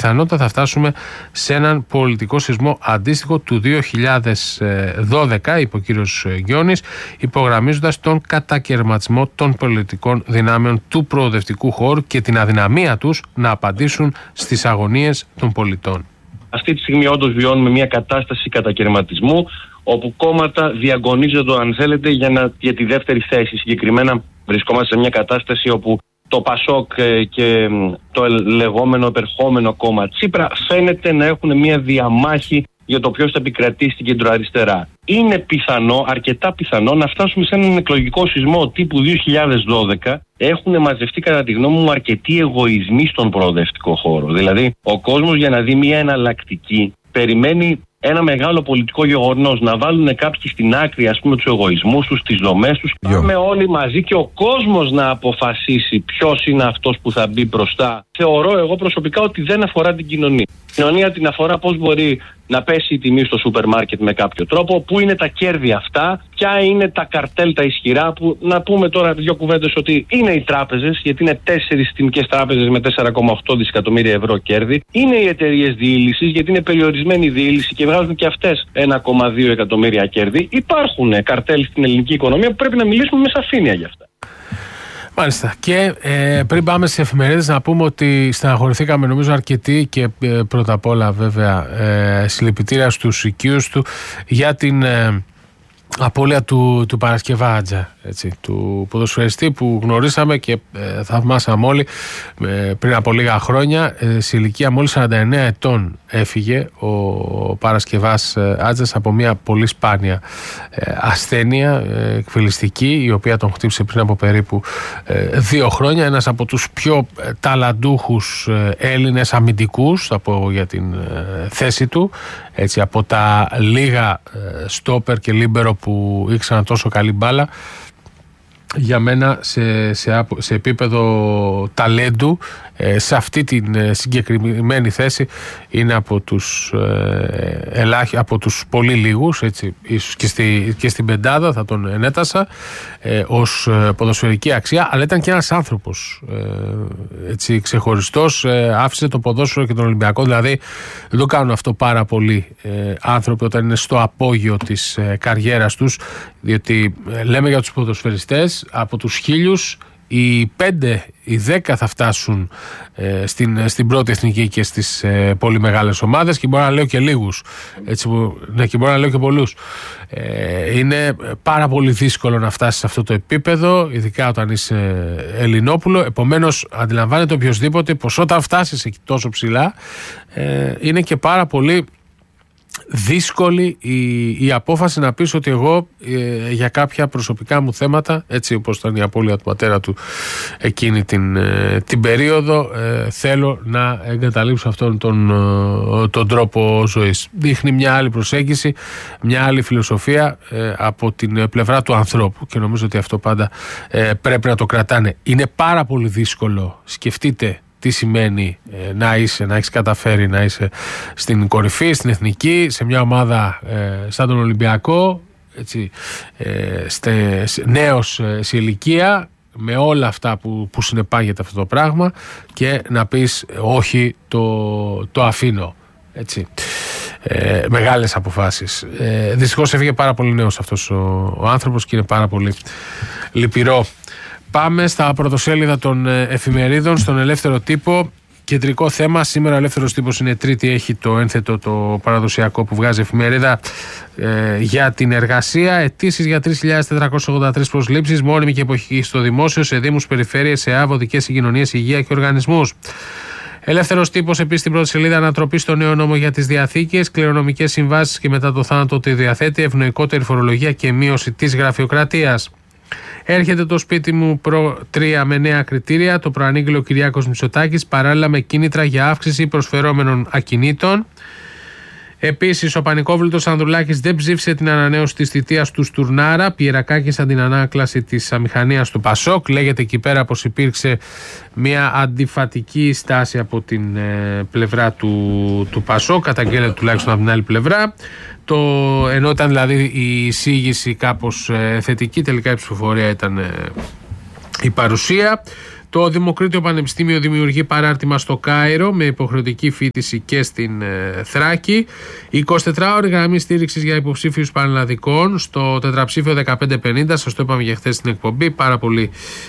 πιθανότητα θα φτάσουμε σε έναν πολιτικό σεισμό αντίστοιχο του 2012, είπε ο κύριος Γιώνης, υπογραμμίζοντας τον κατακαιρματισμό των πολιτικών δυνάμεων του προοδευτικού χώρου και την αδυναμία τους να απαντήσουν στις αγωνίες των πολιτών. Αυτή τη στιγμή όντως βιώνουμε μια κατάσταση κατακαιρματισμού, όπου κόμματα διαγωνίζονται, αν θέλετε, για τη δεύτερη θέση. Συγκεκριμένα βρισκόμαστε σε μια κατάσταση όπου το ΠΑΣΟΚ και το λεγόμενο επερχόμενο κόμμα Τσίπρα φαίνεται να έχουν μια διαμάχη για το ποιος θα επικρατεί στην κεντροαριστερά. Είναι πιθανό, αρκετά πιθανό, να φτάσουμε σε έναν εκλογικό σεισμό τύπου 2012. Έχουν μαζευτεί, κατά τη γνώμη μου, αρκετοί εγωισμοί στον προοδευτικό χώρο. Δηλαδή, ο κόσμος, για να δει μια εναλλακτική, περιμένει ένα μεγάλο πολιτικό γεγονός, να βάλουν κάποιοι στην άκρη, ας πούμε, τους εγωισμούς τους, τις δομές τους. Πάμε όλοι μαζί και ο κόσμος να αποφασίσει ποιος είναι αυτός που θα μπει μπροστά. Θεωρώ εγώ προσωπικά ότι δεν αφορά την κοινωνία. Η κοινωνία την αφορά πώς μπορεί να πέσει η τιμή στο σούπερ μάρκετ με κάποιο τρόπο, πού είναι τα κέρδη αυτά, ποια είναι τα καρτέλ τα ισχυρά, που να πούμε τώρα δύο κουβέντες ότι είναι οι τράπεζες, γιατί είναι 4 συστημικές τράπεζες με 4,8 δισεκατομμύρια ευρώ κέρδη, είναι οι εταιρείες διείλησης, γιατί είναι περιορισμένη η διείληση και βγάζουν και αυτές 1,2 εκατομμύρια κέρδη. Υπάρχουν καρτέλ στην ελληνική οικονομία που πρέπει να μιλήσουμε με σαφήνεια γι' αυτά. Μάλιστα. Και πριν πάμε στις εφημερίδες, να πούμε ότι στεναχωρηθήκαμε νομίζω αρκετοί και πρώτα απ' όλα βέβαια συλληπιτήρια στους οικείους του για την απώλεια του Παρασκευά Άτζα, έτσι, του ποδοσφαιριστή που γνωρίσαμε και θαυμάσαμε όλοι πριν από λίγα χρόνια. Σε ηλικία μόλις 49 ετών έφυγε ο Παρασκευάς Άτζας από μια πολύ σπάνια ασθένεια εκφυλιστική, η οποία τον χτύπησε πριν από περίπου 2 χρόνια. Ένας από τους πιο ταλαντούχους Έλληνες αμυντικούς, θα πω για την θέση του, έτσι, από τα λίγα στόπερ και λίμπερο που ήξεραν τόσο καλή μπάλα. Για μένα σε επίπεδο ταλέντου, σε αυτή την συγκεκριμένη θέση είναι από τους πολύ λίγους, έτσι, ίσως και στην πεντάδα θα τον ενέτασα ως ποδοσφαιρική αξία, αλλά ήταν και ένας άνθρωπος, έτσι, ξεχωριστός. Άφησε το ποδόσφαιρο και τον Ολυμπιακό, δηλαδή δεν το κάνουν αυτό πάρα πολλοί άνθρωποι όταν είναι στο απόγειο της καριέρας τους, διότι λέμε για τους ποδοσφαιριστές, από τους 1000 οι 5, οι 10 θα φτάσουν στην πρώτη εθνική και στις πολύ μεγάλες ομάδες, και μπορώ να λέω και λίγους, έτσι, ναι, και μπορώ να λέω και πολλούς. Είναι πάρα πολύ δύσκολο να φτάσεις σε αυτό το επίπεδο, ειδικά όταν είσαι Ελληνόπουλο. Επομένως αντιλαμβάνεται οποιοσδήποτε πως όταν φτάσεις εκεί τόσο ψηλά είναι και πάρα πολύ δύσκολη η απόφαση να πεις ότι εγώ για κάποια προσωπικά μου θέματα, έτσι όπως ήταν η απώλεια του πατέρα του εκείνη την περίοδο, θέλω να εγκαταλείψω αυτόν τον τρόπο ζωής. Δείχνει μια άλλη προσέγγιση, μια άλλη φιλοσοφία από την πλευρά του ανθρώπου, και νομίζω ότι αυτό πάντα πρέπει να το κρατάνε. Είναι πάρα πολύ δύσκολο, σκεφτείτε τι σημαίνει να έχεις καταφέρει να είσαι στην κορυφή, στην εθνική, σε μια ομάδα σαν τον Ολυμπιακό, έτσι, νέος σε ηλικία, με όλα αυτά που συνεπάγεται αυτό το πράγμα, και να πεις όχι, το αφήνω, έτσι. Μεγάλες αποφάσεις. Δυστυχώς έφυγε πάρα πολύ νέος αυτός ο άνθρωπος και είναι πάρα πολύ λυπηρό. Πάμε στα πρωτοσέλιδα των εφημερίδων, στον Ελεύθερο Τύπο. Κεντρικό θέμα σήμερα, ο Ελεύθερος Τύπος είναι Τρίτη, έχει το ένθετο, το παραδοσιακό που βγάζει εφημερίδα για την εργασία. Αιτήσεις για 3.483 προσλήψεις, μόνιμη και εποχική στο δημόσιο, σε δήμους, περιφέρειες, σε ΑΒ, οδικές συγκοινωνίες, υγεία και οργανισμούς. Ελεύθερος Τύπος επίσης στην πρώτη σελίδα, ανατροπή στο νέο νόμο για τις διαθήκες, κληρονομικές συμβάσεις και μετά το θάνατο τη διαθέτει, ευνοϊκότερη φορολογία και μείωση της γραφειοκρατίας. Έρχεται το σπίτι μου Προ 3 με νέα κριτήρια, το προανήγγειλε ο Κυριάκος Μητσοτάκης, παράλληλα με κίνητρα για αύξηση προσφερόμενων ακινήτων. Επίσης, ο Πανικόβλητος Ανδρουλάκης δεν ψήφισε την ανανέωση της θητείας του Στουρνάρα. Πιερακάκησαν την ανάκλαση της αμηχανίας του ΠΑΣΟΚ. Λέγεται εκεί πέρα πως υπήρξε μια αντιφατική στάση από την πλευρά του ΠΑΣΟΚ. Καταγγέλλεται τουλάχιστον από την άλλη πλευρά. Ενώ ήταν δηλαδή η εισήγηση κάπως θετική, τελικά η ψηφοφορία ήταν η παρουσία. Το Δημοκρίτιο Πανεπιστήμιο δημιουργεί παράρτημα στο Κάιρο με υποχρεωτική φοιτηση και στην Θράκη. 24ωρη γραμμή στήριξης για υποψήφιους πανελλαδικών στο τετραψήφιο 1550. Σας το είπαμε και χθες στην εκπομπή. Πάρα πολύ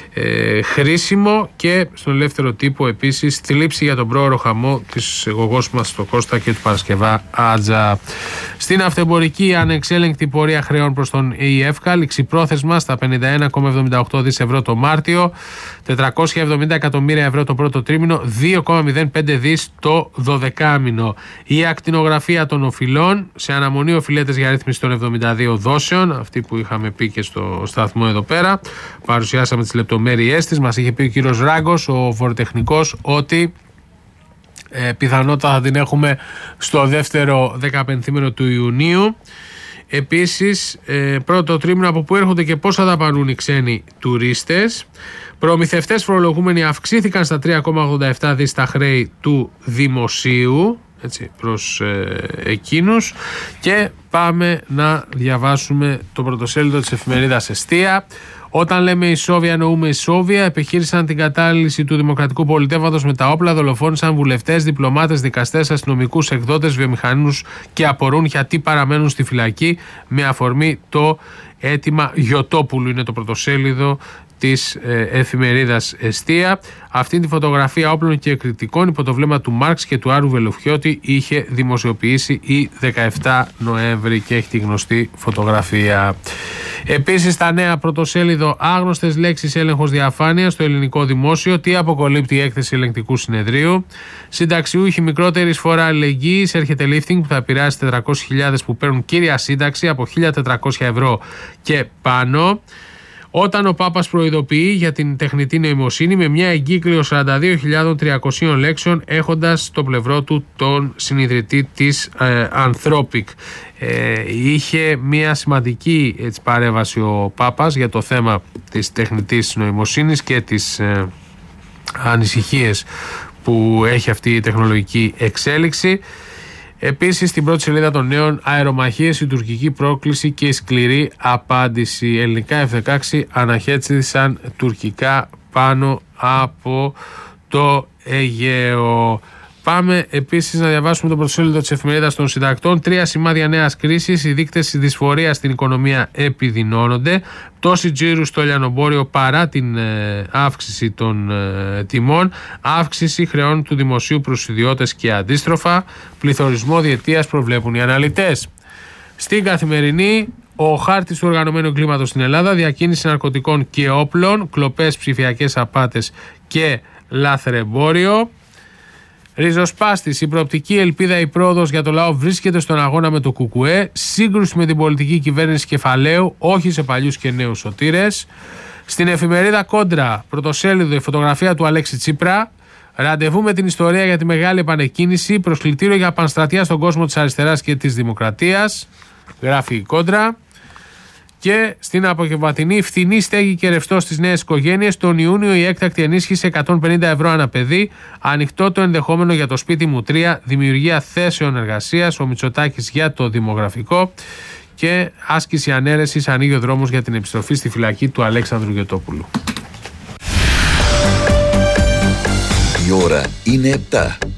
χρήσιμο. Και στον Ελεύθερο Τύπο επίσης θλίψη για τον πρόωρο χαμό της γογός μας στο Κώστα και του Παρασκευά Άτζα. Στην αυτεμπορική ανεξέλεγκτη πορεία χρεών προς τον ΕΙΕΦΚΑ, ληξιπρόθεσμα στα 51,78 δις ευρώ το Μάρτιο, 470 εκατομμύρια ευρώ το πρώτο τρίμηνο, 2,05 δις το 12μηνο. Η ακτινογραφία των οφειλών, σε αναμονή οφειλέτες για ρύθμιση των 72 δόσεων, αυτή που είχαμε πει και στο σταθμό εδώ πέρα, παρουσιάσαμε τις λεπτομέρειές της. Μας είχε πει ο κύριος Ράγκος, ο φοροτεχνικός, ότι πιθανότατα θα την έχουμε στο δεύτερο 15μηνο του Ιουνίου. Επίσης, πρώτο τρίμηνο από που έρχονται και πώς θα δαπανούν οι ξένοι τουρίστες. Προμηθευτές φορολογούμενοι αυξήθηκαν στα 3,87 δις τα χρέη του δημοσίου, έτσι, προς εκείνους. Και πάμε να διαβάσουμε το πρωτοσέλιδο της εφημερίδας Εστία. Όταν λέμε ισόβια, εννοούμε ισόβια. Επιχείρησαν την κατάλυση του δημοκρατικού πολιτεύματος με τα όπλα, δολοφόνησαν βουλευτές, διπλωμάτες, δικαστές, αστυνομικούς, εκδότες, βιομηχανούς και απορούν γιατί παραμένουν στη φυλακή, με αφορμή το αίτημα Γιωτόπουλου. Είναι το πρωτοσέλιδο της εφημερίδας Εστία. Αυτή τη φωτογραφία όπλων και κριτικών υπό το βλέμμα του Μάρξ και του Άρου Βελουχιώτη είχε δημοσιοποιήσει η 17 Νοέμβρη και έχει τη γνωστή φωτογραφία. Επίσης, στα νέα πρωτοσέλιδο, άγνωστες λέξεις, έλεγχος διαφάνειας στο ελληνικό δημόσιο. Τι αποκολύπτει η έκθεση ελεγκτικού συνεδρίου. Συνταξιούχοι μικρότερη φορά αλληλεγγύης, έρχεται lifting που θα επηρεάσει 400.000 που παίρνουν κύρια σύνταξη από 1.400 ευρώ και πάνω. Όταν ο Πάπας προειδοποιεί για την τεχνητή νοημοσύνη με μια εγκύκλιο 42.300 λέξεων, έχοντας στο πλευρό του τον συνιδρυτή της Anthropic. Είχε μια σημαντική παρέμβαση ο Πάπας για το θέμα της τεχνητής νοημοσύνης και τις ανησυχίες που έχει αυτή η τεχνολογική εξέλιξη. Επίσης, στην πρώτη σελίδα των νέων, αερομαχίες, η τουρκική πρόκληση και η σκληρή απάντηση. Ελληνικά F-16 αναχέτησαν τουρκικά πάνω από το Αιγαίο. Πάμε επίσης να διαβάσουμε το πρωτοσέλιδο της εφημερίδας των συντακτών. 3 σημάδια νέας κρίσης. Οι δείκτες δυσφορίας στην οικονομία επιδεινώνονται. Πτώση τζίρου στο λιανομπόριο παρά την αύξηση των τιμών. Αύξηση χρεών του δημοσίου προς ιδιώτες και αντίστροφα. Πληθωρισμό διετίας προβλέπουν οι αναλυτές. Στην Καθημερινή, ο χάρτης του οργανωμένου εγκλήματος στην Ελλάδα, διακίνηση ναρκωτικών και όπλων, κλοπές, ψηφιακές απάτες και λάθρεμπόριο. Ριζοσπάστης, η προοπτική ελπίδα, η πρόοδος για το λαό βρίσκεται στον αγώνα με το ΚΚΕ. Σύγκρουση με την πολιτική κυβέρνηση κεφαλαίου, όχι σε παλιούς και νέους σωτήρες. Στην εφημερίδα Κόντρα, πρωτοσέλιδο, η φωτογραφία του Αλέξη Τσίπρα. Ραντεβού με την ιστορία για τη μεγάλη επανεκκίνηση. Προσκλητήριο για πανστρατεία στον κόσμο της αριστεράς και της δημοκρατίας. Γράφει η Κόντρα. Και στην απογευματινή, φθηνή στέγη και ρευστό στις νέες οικογένειες. Τον Ιούνιο η έκτακτη ενίσχυση 150 ευρώ ανά παιδί. Ανοιχτό το ενδεχόμενο για το σπίτι μου 3. Δημιουργία θέσεων εργασίας. Ο Μητσοτάκης για το δημογραφικό. Και άσκηση ανέρεσης, ανοίγει ο δρόμος για την επιστροφή στη φυλακή του Αλέξανδρου Γιωτόπουλου. Η ώρα είναι 7.